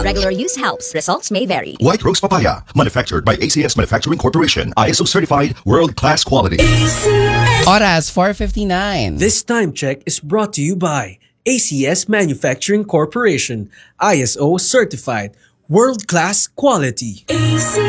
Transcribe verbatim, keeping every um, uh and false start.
regular use helps. Results may vary. White Rose Papaya, manufactured by A C S Manufacturing Corporation, I S O certified, world-class quality. Oras, four fifty-nine. This time check is brought to you by A C S Manufacturing Corporation, I S O certified, world-class quality.